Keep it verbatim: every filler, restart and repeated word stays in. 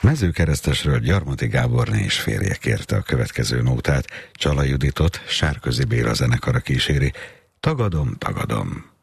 Mezőkeresztesről Gyarmati Gáborné és férje kérte a következő nótát, Csala Juditot Sárközi Béla zenekara kíséri. Tagadom, tagadom.